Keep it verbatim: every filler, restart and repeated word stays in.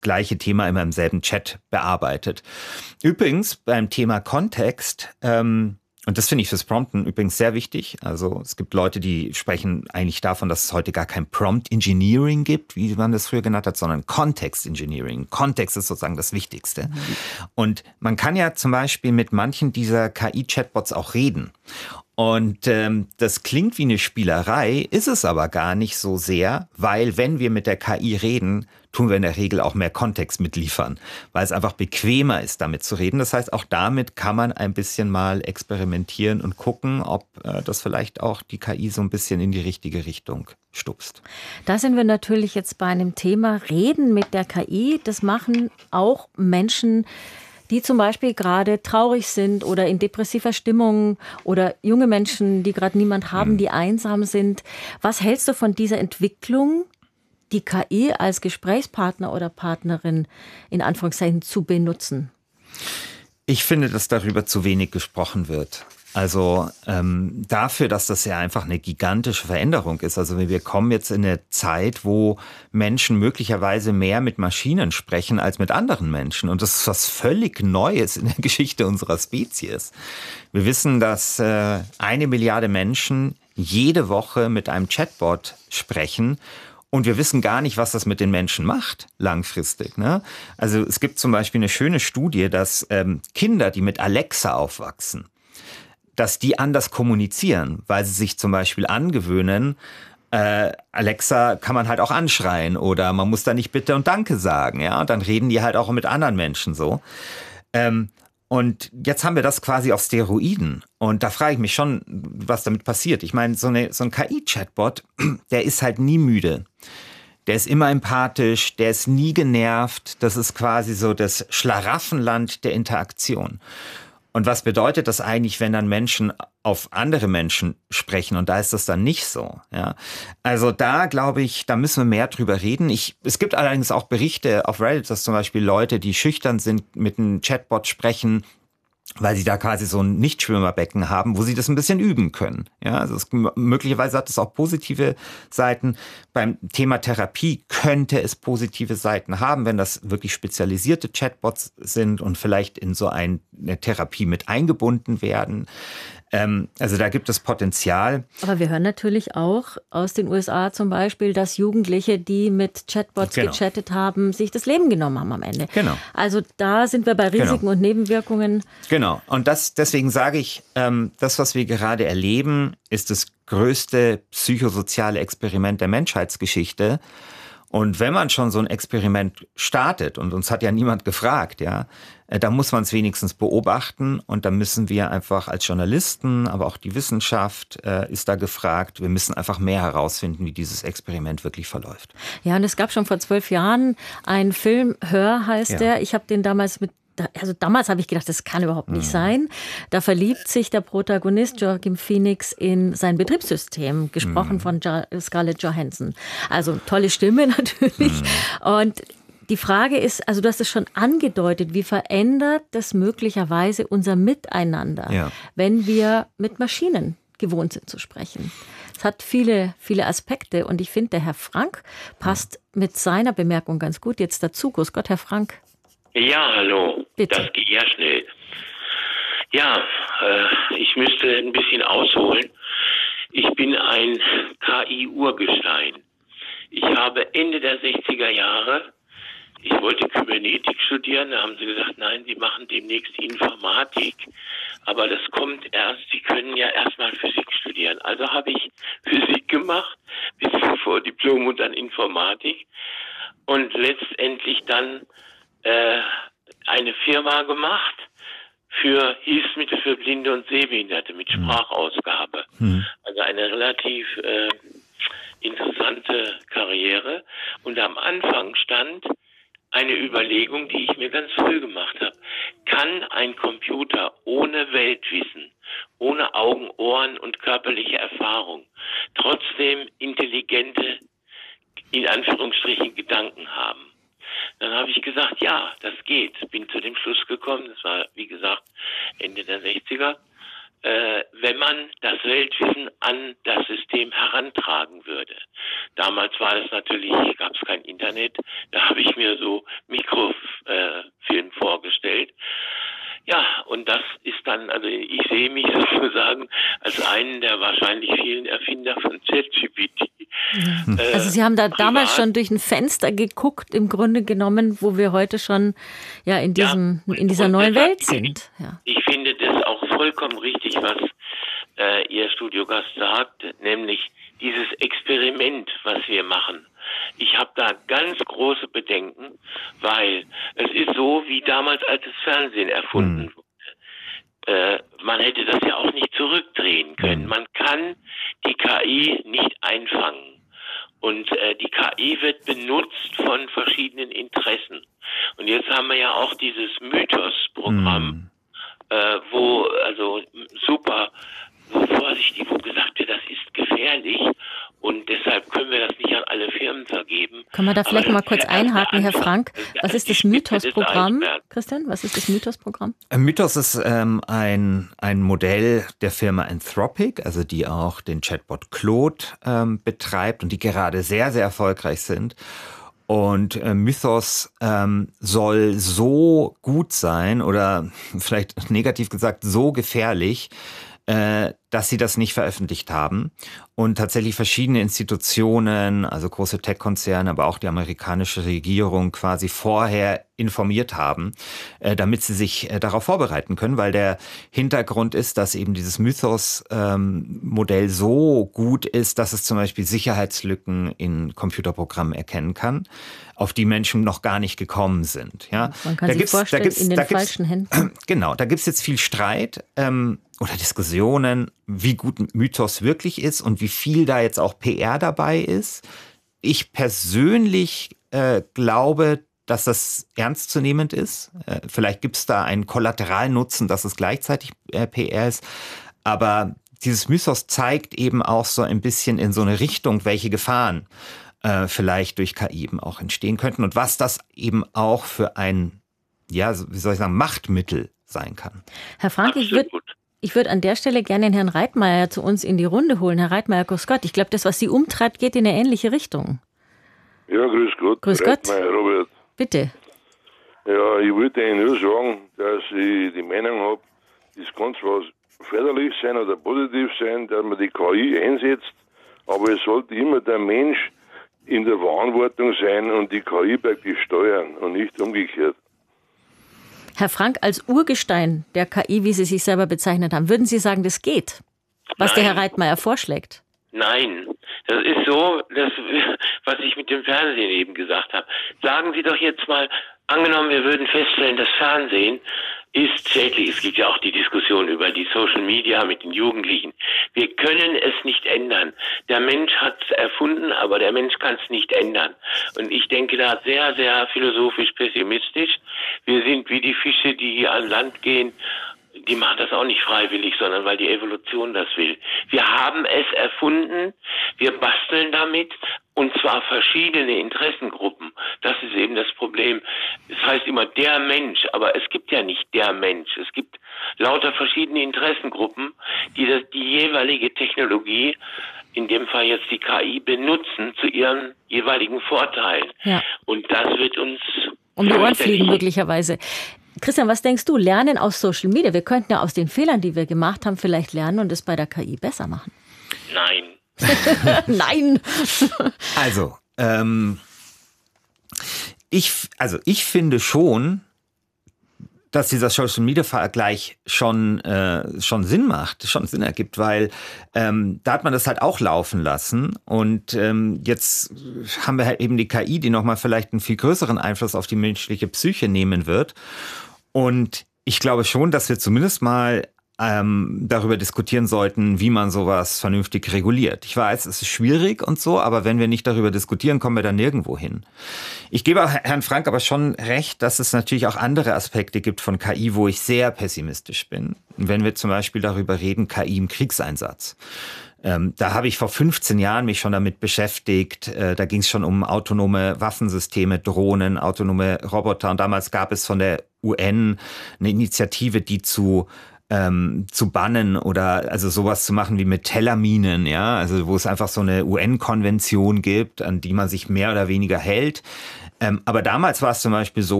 gleiche Thema immer im selben Chat bearbeitet. Übrigens beim Thema Kontext, ähm, und das finde ich fürs Prompten übrigens sehr wichtig. Also es gibt Leute, die sprechen eigentlich davon, dass es heute gar kein Prompt Engineering gibt, wie man das früher genannt hat, sondern Context Engineering. Kontext ist sozusagen das Wichtigste. Mhm. Und man kann ja zum Beispiel mit manchen dieser K I-Chatbots auch reden. Und ähm, das klingt wie eine Spielerei, ist es aber gar nicht so sehr, weil wenn wir mit der K I reden, tun wir in der Regel auch mehr Kontext mitliefern, weil es einfach bequemer ist, damit zu reden. Das heißt, auch damit kann man ein bisschen mal experimentieren und gucken, ob äh, das vielleicht auch die K I so ein bisschen in die richtige Richtung stupst. Da sind wir natürlich jetzt bei einem Thema Reden mit der K I. Das machen auch Menschen, die zum Beispiel gerade traurig sind oder in depressiver Stimmung oder junge Menschen, die gerade niemand haben, die einsam sind. Was hältst du von dieser Entwicklung, die K I als Gesprächspartner oder Partnerin in Anführungszeichen zu benutzen? Ich finde, dass darüber zu wenig gesprochen wird. Also ähm, dafür, dass das ja einfach eine gigantische Veränderung ist. Also wir kommen jetzt in eine Zeit, wo Menschen möglicherweise mehr mit Maschinen sprechen als mit anderen Menschen. Und das ist was völlig Neues in der Geschichte unserer Spezies. Wir wissen, dass äh, eine Milliarde Menschen jede Woche mit einem Chatbot sprechen. Und wir wissen gar nicht, was das mit den Menschen macht, langfristig. Ne? Also es gibt zum Beispiel eine schöne Studie, dass ähm, Kinder, die mit Alexa aufwachsen, dass die anders kommunizieren, weil sie sich zum Beispiel angewöhnen, äh, Alexa kann man halt auch anschreien oder man muss da nicht Bitte und Danke sagen. Ja, und dann reden die halt auch mit anderen Menschen so. Ähm, Und jetzt haben wir das quasi auf Steroiden. Und da frage ich mich schon, was damit passiert. Ich meine, so, eine, so ein K I-Chatbot, der ist halt nie müde. Der ist immer empathisch, der ist nie genervt. Das ist quasi so das Schlaraffenland der Interaktion. Und was bedeutet das eigentlich, wenn dann Menschen auf andere Menschen sprechen? Und da ist das dann nicht so. Ja, also da glaube ich, da müssen wir mehr drüber reden. Ich, es gibt allerdings auch Berichte auf Reddit, dass zum Beispiel Leute, die schüchtern sind, mit einem Chatbot sprechen, weil sie da quasi so ein Nichtschwimmerbecken haben, wo sie das ein bisschen üben können. Ja, also es, möglicherweise hat es auch positive Seiten. Beim Thema Therapie könnte es positive Seiten haben, wenn das wirklich spezialisierte Chatbots sind und vielleicht in so eine Therapie mit eingebunden werden. Ähm, also da gibt es Potenzial. Aber wir hören natürlich auch aus den U S A zum Beispiel, dass Jugendliche, die mit Chatbots genau. gechattet haben, sich das Leben genommen haben am Ende. Genau. Also da sind wir bei Risiken genau. und Nebenwirkungen. Genau. Und das, deswegen sage ich, ähm, das, was wir gerade erleben, ist das größte psychosoziale Experiment der Menschheitsgeschichte. Und wenn man schon so ein Experiment startet, und uns hat ja niemand gefragt, ja, da muss man es wenigstens beobachten. Und da müssen wir einfach als Journalisten, aber auch die Wissenschaft äh, ist da gefragt. Wir müssen einfach mehr herausfinden, wie dieses Experiment wirklich verläuft. Ja, und es gab schon vor zwölf Jahren einen Film, Hör heißt ja. der. Ich habe den damals mit Also damals habe ich gedacht, das kann überhaupt nicht mhm. sein. Da verliebt sich der Protagonist Joaquin Phoenix in sein Betriebssystem, gesprochen mhm. von jo- Scarlett Johansson. Also tolle Stimme natürlich. Mhm. Und die Frage ist, also du hast es schon angedeutet, wie verändert das möglicherweise unser Miteinander, ja. wenn wir mit Maschinen gewohnt sind zu sprechen? Es hat viele, viele Aspekte und ich finde, der Herr Frank passt mhm. mit seiner Bemerkung ganz gut jetzt dazu. Grüß Gott, Herr Frank. Ja, hallo. Bitte. Das geht ja schnell. Ja, äh, ich müsste ein bisschen ausholen. Ich bin ein K I-Urgestein. Ich habe Ende der sechziger Jahre, ich wollte Kybernetik studieren, da haben sie gesagt, nein, Sie machen demnächst die Informatik, aber das kommt erst, Sie können ja erstmal Physik studieren. Also habe ich Physik gemacht, bis vor Diplom und dann Informatik und letztendlich dann äh, eine Firma gemacht für Hilfsmittel für Blinde und Sehbehinderte mit Sprachausgabe. Mhm. Also eine relativ äh, interessante Karriere. Und am Anfang stand eine Überlegung, die ich mir ganz früh gemacht habe. Kann ein Computer ohne Weltwissen, ohne Augen, Ohren und körperliche Erfahrung trotzdem intelligente, in Anführungsstrichen, Gedanken haben? Dann habe ich gesagt, ja, das geht. Bin zu dem Schluss gekommen, das war, wie gesagt, Ende der sechziger. äh, wenn man das Weltwissen an das System herantragen würde. Damals war das natürlich, gab es kein Internet, da habe ich mir so Mikrofilm äh, vorgestellt. Ja, und das ist dann, also ich sehe mich sozusagen als einen der wahrscheinlich vielen Erfinder von ChatGPT. Ja. Äh, also Sie haben da privat. damals schon durch ein Fenster geguckt, im Grunde genommen, wo wir heute schon ja in diesem ja, in dieser neuen Welt sind. Ja. Ich finde das auch vollkommen richtig, was äh, Ihr Studiogast sagt, nämlich dieses Experiment, was wir machen. Ich habe da ganz große Bedenken, weil es ist so, wie damals, als das Fernsehen erfunden mhm. wurde. Äh, man hätte das ja auch nicht zurückdrehen können. Man kann die K I nicht einfangen. Und äh, die K I wird benutzt von verschiedenen Interessen. Und jetzt haben wir ja auch dieses Mythos-Programm, mhm. äh, wo, also super, wo vorsichtig, wo gesagt wird, das ist gefährlich. Und deshalb können wir das nicht an alle Firmen vergeben. Kann man da vielleicht mal kurz einhaken, Herr Frank? Was ist das Mythos-Programm? Christian, was ist das Mythos-Programm? Mythos ist ähm, ein, ein Modell der Firma Anthropic, also die auch den Chatbot Claude ähm, betreibt und die gerade sehr, sehr erfolgreich sind. Und äh, Mythos ähm, soll so gut sein oder vielleicht negativ gesagt so gefährlich, äh, dass sie das nicht veröffentlicht haben und tatsächlich verschiedene Institutionen, also große Tech-Konzerne, aber auch die amerikanische Regierung quasi vorher informiert haben, äh, damit sie sich äh, darauf vorbereiten können, weil der Hintergrund ist, dass eben dieses Mythos-Modell ähm, so gut ist, dass es zum Beispiel Sicherheitslücken in Computerprogrammen erkennen kann, auf die Menschen noch gar nicht gekommen sind. Ja? Man kann da sich vorstellen, in den falschen Händen. Genau, da gibt es jetzt viel Streit ähm, oder Diskussionen, wie gut Mythos wirklich ist und wie viel da jetzt auch P R dabei ist. Ich persönlich äh, glaube, dass das ernstzunehmend ist. Äh, vielleicht gibt es da einen Kollateralnutzen, dass es gleichzeitig äh, P R ist. Aber dieses Mythos zeigt eben auch so ein bisschen in so eine Richtung, welche Gefahren äh, vielleicht durch K I eben auch entstehen könnten und was das eben auch für ein, ja, wie soll ich sagen, Machtmittel sein kann. Herr Frank, ich würde Ich würde an der Stelle gerne den Herrn Reitmeier zu uns in die Runde holen. Herr Reitmeier, grüß Gott. Ich glaube, das, was Sie umtreibt, geht in eine ähnliche Richtung. Ja, grüß Gott. Grüß Gott. Reitmeier, Robert. Bitte. Ja, ich wollte Ihnen nur sagen, dass ich die Meinung habe, das kann zwar förderlich sein oder positiv sein, dass man die K I einsetzt, aber es sollte immer der Mensch in der Verantwortung sein und die K I praktisch steuern und nicht umgekehrt. Herr Frank, als Urgestein der K I, wie Sie sich selber bezeichnet haben, würden Sie sagen, das geht, was Nein. der Herr Reitmeier vorschlägt? Nein, das ist so, das, was ich mit dem Fernsehen eben gesagt habe. Sagen Sie doch jetzt mal, angenommen, wir würden feststellen, das Fernsehen ist schädlich. Es gibt ja auch die Diskussion über die Social Media mit den Jugendlichen. Wir können es nicht ändern. Der Mensch hat es erfunden, aber der Mensch kann es nicht ändern. Und ich denke da sehr, sehr philosophisch pessimistisch. Wir sind wie die Fische, die hier an Land gehen. Die machen das auch nicht freiwillig, sondern weil die Evolution das will. Wir haben es erfunden, wir basteln damit, und zwar verschiedene Interessengruppen. Das ist eben das Problem. Es heißt immer der Mensch, aber es gibt ja nicht der Mensch. Es gibt lauter verschiedene Interessengruppen, die das, die jeweilige Technologie, in dem Fall jetzt die K I, benutzen zu ihren jeweiligen Vorteilen. Ja. Und das wird uns um die Ohren fliegen möglicherweise. Christian, was denkst du? Lernen aus Social Media. Wir könnten ja aus den Fehlern, die wir gemacht haben, vielleicht lernen und es bei der K I besser machen. Nein. Nein. Also, ähm, ich, also ich finde schon, dass dieser Social-Media-Vergleich schon, äh, schon Sinn macht, schon Sinn ergibt, weil ähm, da hat man das halt auch laufen lassen und ähm, jetzt haben wir halt eben die K I, die nochmal vielleicht einen viel größeren Einfluss auf die menschliche Psyche nehmen wird und ich glaube schon, dass wir zumindest mal ähm, darüber diskutieren sollten, wie man sowas vernünftig reguliert. Ich weiß, es ist schwierig und so, aber wenn wir nicht darüber diskutieren, kommen wir da nirgendwo hin. Ich gebe auch Herrn Frank aber schon recht, dass es natürlich auch andere Aspekte gibt von K I, wo ich sehr pessimistisch bin. Wenn wir zum Beispiel darüber reden, K I im Kriegseinsatz. Ähm, da habe ich vor fünfzehn Jahren mich schon damit beschäftigt. Äh, da ging es schon um autonome Waffensysteme, Drohnen, autonome Roboter. Und damals gab es von der U N eine Initiative, die zu ähm, zu bannen oder also sowas zu machen wie mit Tellerminen, ja, also wo es einfach so eine U N-Konvention gibt, an die man sich mehr oder weniger hält. Ähm, aber damals war es zum Beispiel so,